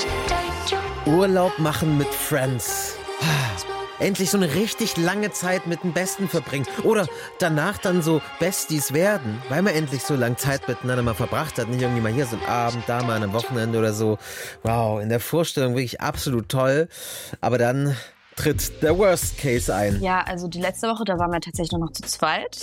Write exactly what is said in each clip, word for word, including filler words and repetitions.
Urlaub machen mit Friends. Endlich so eine richtig lange Zeit mit den Besten verbringen. Oder danach dann so Besties werden, weil man endlich so lange Zeit miteinander mal verbracht hat. Nicht irgendwie mal hier so einen Abend, da mal am Wochenende oder so. Wow, in der Vorstellung wirklich absolut toll. Aber dann tritt der Worst Case ein. Ja, also die letzte Woche, da waren wir tatsächlich nur noch zu zweit.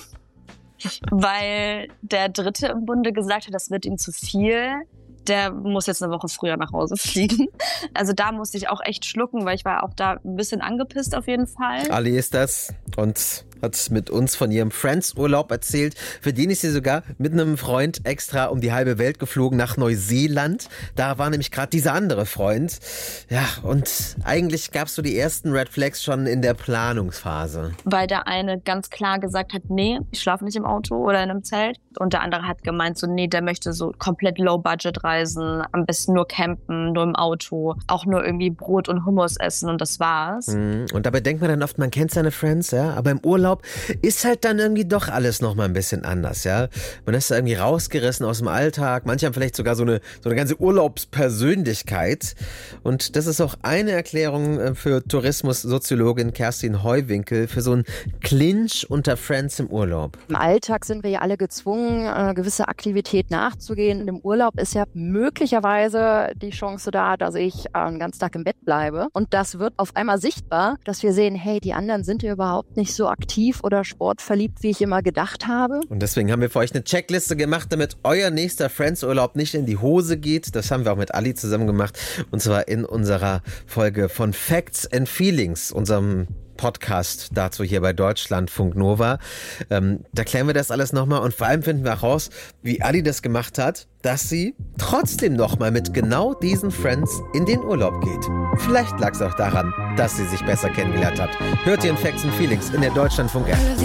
Weil der Dritte im Bunde gesagt hat, das wird ihm zu viel. Der muss jetzt eine Woche früher nach Hause fliegen. Also da musste ich auch echt schlucken, weil ich war auch da ein bisschen angepisst auf jeden Fall. Ali ist das und hat mit uns von ihrem Friends-Urlaub erzählt. Für den ist sie sogar mit einem Freund extra um die halbe Welt geflogen nach Neuseeland. Da war nämlich gerade dieser andere Freund. Ja, und eigentlich gab es so die ersten Red Flags schon in der Planungsphase. Weil der eine ganz klar gesagt hat, nee, ich schlafe nicht im Auto oder in einem Zelt. Und der andere hat gemeint, so nee, der möchte so komplett Low-Budget reisen, am besten nur campen, nur im Auto, auch nur irgendwie Brot und Hummus essen und das war's. Und dabei denkt man dann oft, man kennt seine Friends, ja, aber im Urlaub ist halt dann irgendwie doch alles noch mal ein bisschen anders, ja. Man ist da irgendwie rausgerissen aus dem Alltag, manche haben vielleicht sogar so eine, so eine ganze Urlaubspersönlichkeit und das ist auch eine Erklärung für Tourismussoziologin Kerstin Heuwinkel für so einen Clinch unter Friends im Urlaub. Im Alltag sind wir ja alle gezwungen, eine gewisse Aktivität nachzugehen. Im Urlaub ist ja möglicherweise die Chance da, dass ich einen ganzen Tag im Bett bleibe und das wird auf einmal sichtbar, dass wir sehen, hey, die anderen sind ja überhaupt nicht so aktiv oder sportverliebt, wie ich immer gedacht habe. Und deswegen haben wir für euch eine Checkliste gemacht, damit euer nächster Friends-Urlaub nicht in die Hose geht. Das haben wir auch mit Ali zusammen gemacht. Und zwar in unserer Folge von Facts and Feelings, unserem Podcast dazu hier bei Deutschlandfunk Nova. Ähm, da klären wir das alles nochmal und vor allem finden wir raus, wie Ali das gemacht hat, dass sie trotzdem nochmal mit genau diesen Friends in den Urlaub geht. Vielleicht lag es auch daran, dass sie sich besser kennengelernt hat. Hört ihr in Facts and Feelings in der Deutschlandfunk-App.